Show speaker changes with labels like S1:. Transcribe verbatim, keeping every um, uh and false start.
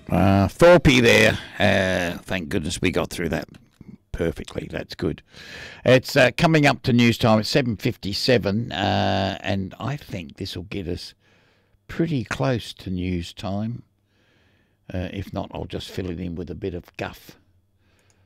S1: Uh, Thorpe there. Uh, thank goodness we got through that perfectly. That's good. It's uh, coming up to news time at seven fifty-seven, uh, and I think this will get us pretty close to news time. Uh, if not, I'll just fill it in with a bit of guff.